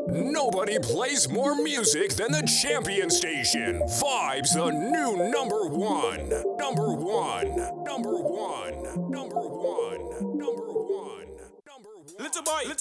Nobody plays more music than the Champion Station. Vibes, the new number one. Number one. Number one. Number one. Number one. Number one. Little boy,